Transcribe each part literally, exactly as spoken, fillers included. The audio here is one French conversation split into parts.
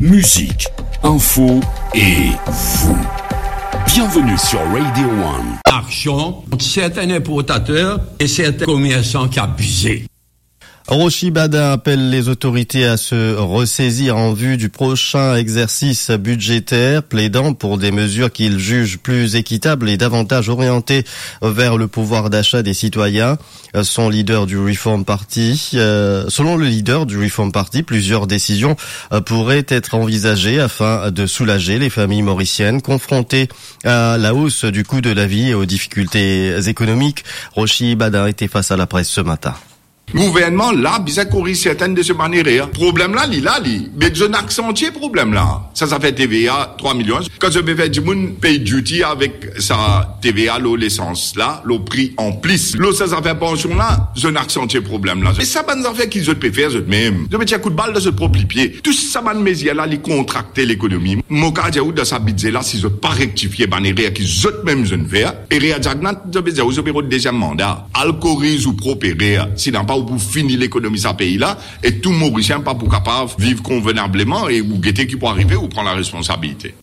musique, info et vous. Bienvenue sur Radio One. Action, certains importateurs et certains commerçants qui abusent. Rochi Badin appelle les autorités à se ressaisir en vue du prochain exercice budgétaire, plaidant pour des mesures qu'il juge plus équitables et davantage orientées vers le pouvoir d'achat des citoyens. Son leader du Reform Party, euh, selon le leader du Reform Party, plusieurs décisions pourraient être envisagées afin de soulager les familles mauriciennes confrontées à la hausse du coût de la vie et aux difficultés économiques. Rochi Badin était face à la presse ce matin. Gouvernement là, bisa courir certaines de ce manière. Problème là, il là, il. Mais je n'accentuer problème là. Ça, ça fait T V A trois millions. Quand je vais faire du monde paye duty avec sa T V A, l'eau, l'essence là, le prix en plus. L'eau, ça, ça fait pension là, je n'accentuer problème là. Mais ça, ben, ça fait qu'ils ont pu faire, eux même. Je vais tirer coup de balle de ce propre pied. Tout ça, ben, mais il y a là, ils contracter l'économie. Mon cas, j'ai eu de sa budget là, si je pas rectifier, ben, les réa qu'ils ont même, je ne fais. Et réa, j'agnate, je vais dire, vous avez le deuxième mandat. Alcorise ou propre réa. Si n'a pas pour finir l'économie de ce pays-là, et tout Mauricien pas pour capable vivre convenablement et ou guetter qui peut arriver ou prendre la responsabilité.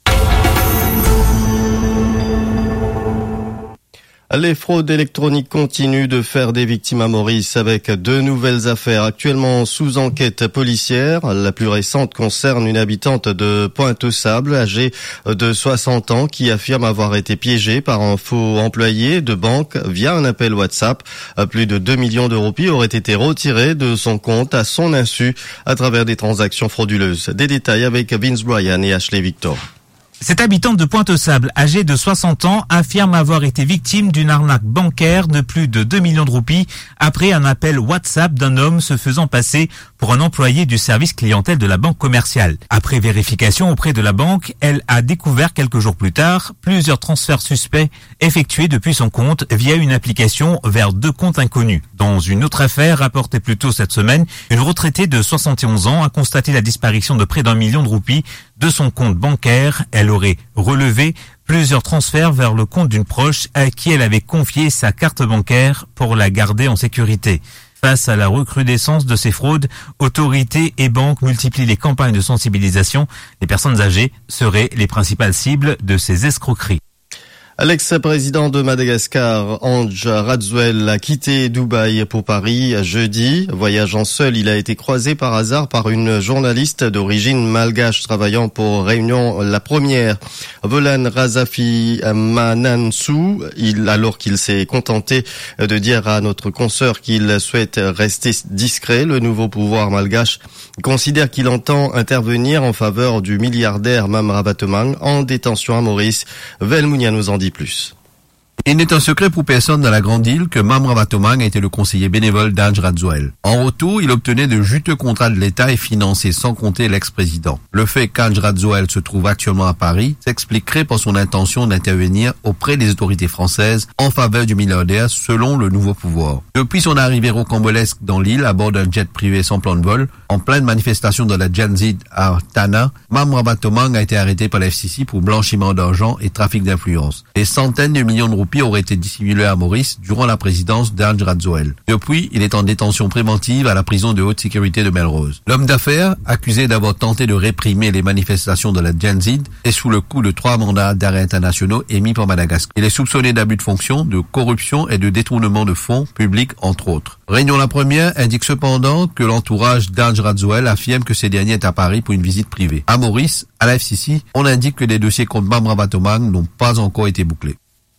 Les fraudes électroniques continuent de faire des victimes à Maurice avec deux nouvelles affaires actuellement sous enquête policière. La plus récente concerne une habitante de Pointe-aux-Sables, âgée de soixante ans, qui affirme avoir été piégée par un faux employé de banque via un appel WhatsApp. Plus de deux millions de roupies auraient été retirés de son compte à son insu à travers des transactions frauduleuses. Des détails avec Vince Bryan et Ashley Victor. Cette habitante de Pointe-aux-Sables, âgée de soixante ans, affirme avoir été victime d'une arnaque bancaire de plus de deux millions de roupies après un appel WhatsApp d'un homme se faisant passer pour un employé du service clientèle de la banque commerciale. Après vérification auprès de la banque, elle a découvert quelques jours plus tard plusieurs transferts suspects effectués depuis son compte via une application vers deux comptes inconnus. Dans une autre affaire rapportée plus tôt cette semaine, une retraitée de soixante et onze ans a constaté la disparition de près d'un million de roupies de son compte bancaire. Elle aurait relevé plusieurs transferts vers le compte d'une proche à qui elle avait confié sa carte bancaire pour la garder en sécurité. Face à la recrudescence de ces fraudes, autorités et banques multiplient les campagnes de sensibilisation. Les personnes âgées seraient les principales cibles de ces escroqueries. L'ex-président de Madagascar, Andj Radzouel, a quitté Dubaï pour Paris jeudi. Voyageant seul, il a été croisé par hasard par une journaliste d'origine malgache travaillant pour Réunion La Première. Volan Razafi Manansou, il, alors qu'il s'est contenté de dire à notre consoeur qu'il souhaite rester discret, le nouveau pouvoir malgache considère qu'il entend intervenir en faveur du milliardaire Mam Rabatomang en détention à Maurice. Velmounia nous en dit plus. Il n'est un secret pour personne dans la grande île que Mam Rabatomang a été le conseiller bénévole d'Andj Radzouel. En retour, il obtenait de juteux contrats de l'État et financé sans compter l'ex-président. Le fait qu'Andj Radzouel se trouve actuellement à Paris s'expliquerait par son intention d'intervenir auprès des autorités françaises en faveur du milliardaire selon le nouveau pouvoir. Depuis son arrivée rocambolesque dans l'île à bord d'un jet privé sans plan de vol, en pleine manifestation de la Janzid à Tana, Mam Rabatomang a été arrêté par la F C C pour blanchiment d'argent et trafic d'influence. Des centaines de millions de roupies auraient été dissimulés à Maurice durant la présidence d'Andj Radzouel. Depuis, il est en détention préventive à la prison de haute sécurité de Melrose. L'homme d'affaires, accusé d'avoir tenté de réprimer les manifestations de la Janzid, est sous le coup de trois mandats d'arrêt internationaux émis par Madagascar. Il est soupçonné d'abus de fonction, de corruption et de détournement de fonds publics, entre autres. Réunion La Première indique cependant que l'entourage d'Andj Radzouel affirme que ce dernier est à Paris pour une visite privée. À Maurice, à la F C C, on indique que les dossiers contre Mam Rabatomang n'ont pas encore été bouclés.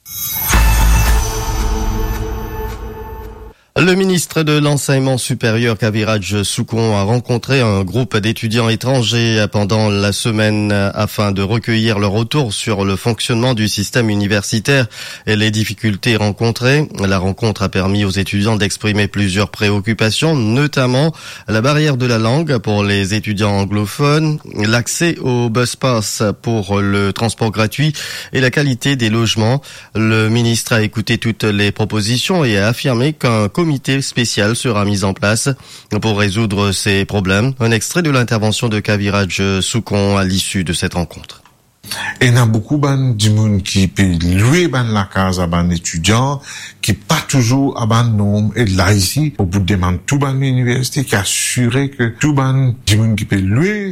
Le ministre de l'Enseignement supérieur Kaviraj Soukon a rencontré un groupe d'étudiants étrangers pendant la semaine afin de recueillir leur retour sur le fonctionnement du système universitaire et les difficultés rencontrées. La rencontre a permis aux étudiants d'exprimer plusieurs préoccupations, notamment la barrière de la langue pour les étudiants anglophones, l'accès au bus pass pour le transport gratuit et la qualité des logements. Le ministre a écouté toutes les propositions et a affirmé qu'un comité spécial sera mis en place pour résoudre ces problèmes. Un extrait de l'intervention de Kaviraj Soukon à l'issue de cette rencontre. Et il y a beaucoup de monde qui peut louer la case à ban étudiants, qui pas toujours à ban nom. Et là ici, au bout de demander tout ban l'université, qui assurer que tout ban de monde qui peut louer